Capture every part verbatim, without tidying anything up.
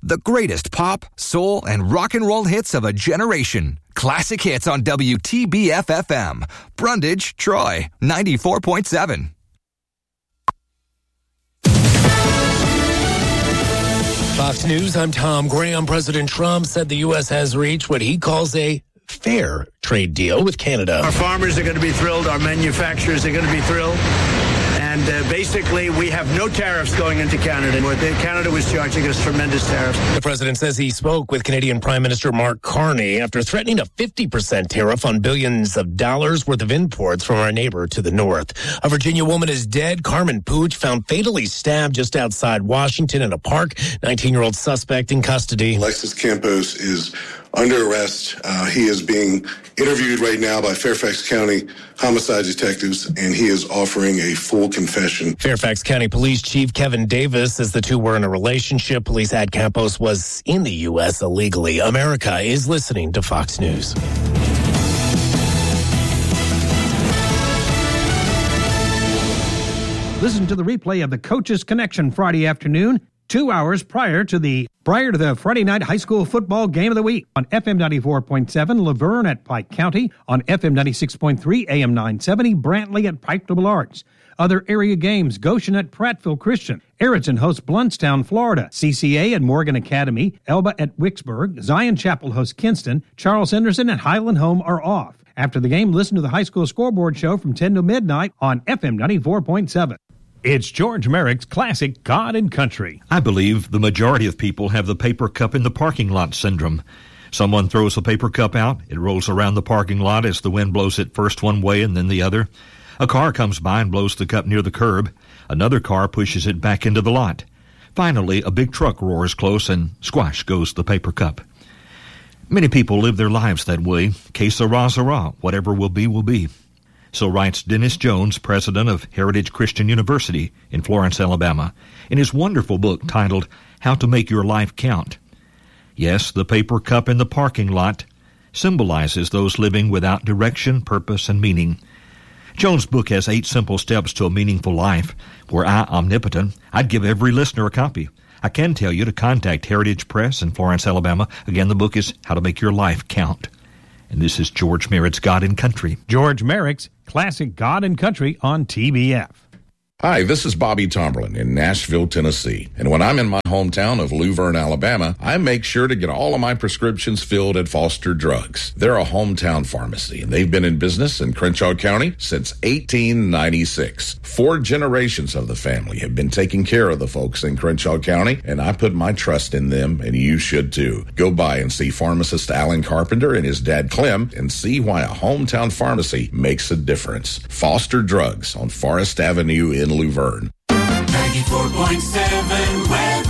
The greatest pop, soul, and rock and roll hits of a generation. Classic hits on W T B F F M. Brundage, Troy, ninety-four point seven. Fox News, I'm Tom Graham. President Trump said the U S has reached what he calls a fair trade deal with Canada. Our farmers are going to be thrilled. Our manufacturers are going to be thrilled. And uh, basically, we have no tariffs going into Canada. Canada was charging us tremendous tariffs. The president says he spoke with Canadian Prime Minister Mark Carney after threatening a fifty percent tariff on billions of dollars worth of imports from our neighbor to the north. A Virginia woman is dead. Carmen Pooch found fatally stabbed just outside Washington in a park. nineteen-year-old suspect in custody. Alexis Campos is under arrest. Uh, he is being interviewed right now by Fairfax County homicide detectives, and he is offering a full confession. Fairfax County Police Chief Kevin Davis says the two were in a relationship. Police said Campos was in the U S illegally. America is listening to Fox News. Listen to the replay of the Coaches Connection Friday afternoon, two hours prior to the prior to the Friday night high school football game of the week on F M ninety-four point seven, Laverne at Pike County, on F M ninety-six point three, A M nine seventy, Brantley at Pike Liberal Arts. Other area games, Goshen at Prattville Christian, Erickson hosts Bluntstown, Florida, C C A at Morgan Academy, Elba at Wicksburg, Zion Chapel hosts Kinston, Charles Henderson and Highland Home are off. After the game, listen to the high school scoreboard show from ten to midnight on F M ninety-four point seven. It's George Merrick's classic God and Country. I believe the majority of people have the paper cup in the parking lot syndrome. Someone throws a paper cup out, it rolls around the parking lot as the wind blows it first one way and then the other. A car comes by and blows the cup near the curb. Another car pushes it back into the lot. Finally, a big truck roars close and squash goes the paper cup. Many people live their lives that way. Que sera, sera. Whatever will be, will be. So writes Dennis Jones, president of Heritage Christian University in Florence, Alabama, in his wonderful book titled How to Make Your Life Count. Yes, the paper cup in the parking lot symbolizes those living without direction, purpose, and meaning. Jones' book has eight simple steps to a meaningful life. Were I omnipotent, I'd give every listener a copy. I can tell you to contact Heritage Press in Florence, Alabama. Again, the book is How to Make Your Life Count. And this is George Merritt's God and Country. George Merrick's classic God and Country on T B F. Hi, this is Bobby Tomberlin in Nashville, Tennessee. And when I'm in my hometown of Luverne, Alabama, I make sure to get all of my prescriptions filled at Foster Drugs. They're a hometown pharmacy, and they've been in business in Crenshaw County since eighteen ninety-six. Four generations of the family have been taking care of the folks in Crenshaw County, and I put my trust in them, and you should too. Go by and see pharmacist Alan Carpenter and his dad Clem and see why a hometown pharmacy makes a difference. Foster Drugs on Forest Avenue in Luverne. ninety-four point seven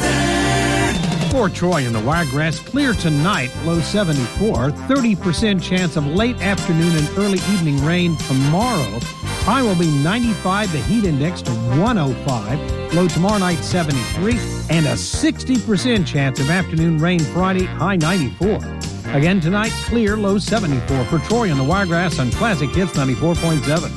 weather. For Troy and the Wiregrass, clear tonight, low seventy-four, thirty percent chance of late afternoon and early evening rain tomorrow. High will be ninety-five, the heat index to one oh five, low tomorrow night seventy-three, and a sixty percent chance of afternoon rain Friday, high ninety-four. Again tonight, clear, low seventy-four. For Troy and the Wiregrass on Classic Hits ninety-four point seven.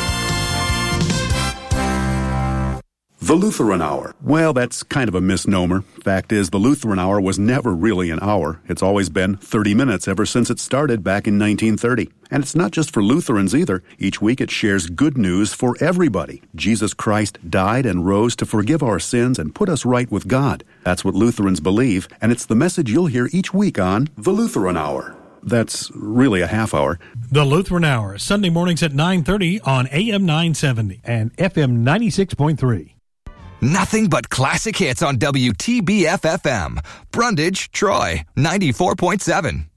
The Lutheran Hour. Well, that's kind of a misnomer. Fact is, the Lutheran Hour was never really an hour. It's always been thirty minutes ever since it started back in nineteen thirty. And it's not just for Lutherans either. Each week it shares good news for everybody. Jesus Christ died and rose to forgive our sins and put us right with God. That's what Lutherans believe, and it's the message you'll hear each week on The Lutheran Hour. That's really a half hour. The Lutheran Hour, Sunday mornings at nine thirty on A M nine seventy and F M ninety-six point three. Nothing but classic hits on W T B F F M. Brundage, Troy, ninety-four point seven.